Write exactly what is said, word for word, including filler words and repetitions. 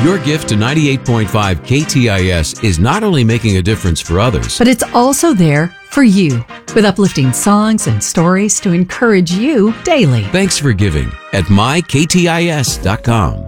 Your gift to ninety-eight point five K T I S is not only making a difference for others, but it's also there for you, with uplifting songs and stories to encourage you daily. Thanks for giving at my k t i s dot com.